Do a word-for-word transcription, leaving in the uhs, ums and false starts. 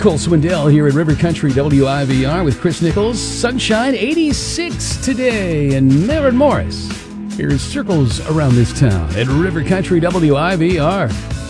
Cole Swindell here at River Country W I V R with Chris Nichols. Sunshine eighty-six today, and Maren Morris. Here's Circles Around This Town at River Country W I V R.